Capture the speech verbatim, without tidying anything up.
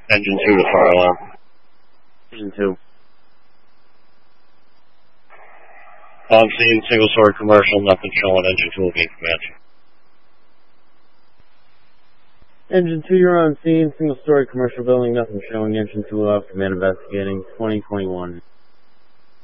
Engine two to fire alarm. Engine two. On scene, single story commercial, nothing showing. Engine two will be in command. Engine two, you're on scene, single story commercial building, nothing showing. Engine two will have command investigating, twenty twenty-one.